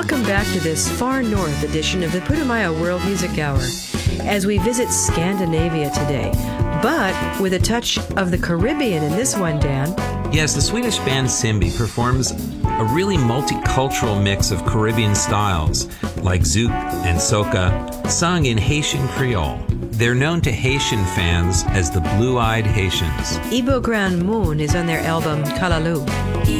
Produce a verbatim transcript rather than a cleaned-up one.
Welcome back to this far north edition of the Putumayo World Music Hour as we visit Scandinavia today, but with a touch of the Caribbean in this one, Dan. Yes, the Swedish band Simbi performs a really multicultural mix of Caribbean styles like zouk and soca, sung in Haitian Creole. They're known to Haitian fans as the Blue-Eyed Haitians. Ibo Grand Moon is on their album Kalalu.